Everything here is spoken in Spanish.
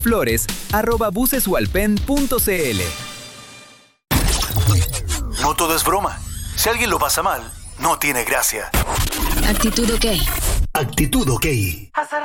flores@bucesualpen.cl. No todo es broma. Si alguien lo pasa mal, no tiene gracia. Actitud OK. Actitud OK.